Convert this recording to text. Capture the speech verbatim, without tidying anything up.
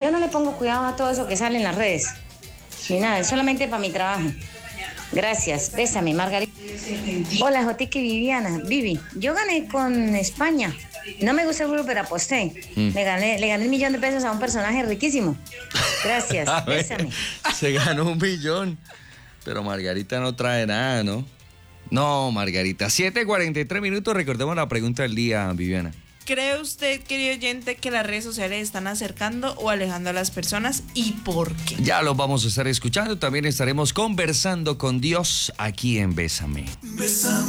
yo no le pongo cuidado a todo eso que sale en las redes. Ni nada, es solamente para mi trabajo. Gracias, bésame, Margarita. Hola, Jotica y Viviana. Vivi, yo gané con España. No me gusta el grupo, pero aposté. Mm. Le gané, le gané un millón de pesos a un personaje riquísimo. Gracias, bésame. Se ganó un millón. Pero Margarita no trae nada, ¿no? No, Margarita. siete cuarenta y tres minutos, recordemos la pregunta del día, Viviana. ¿Cree usted, querido oyente, que las redes sociales están acercando o alejando a las personas y por qué? Ya los vamos a estar escuchando. También estaremos conversando con Dios aquí en Bésame. Bésame.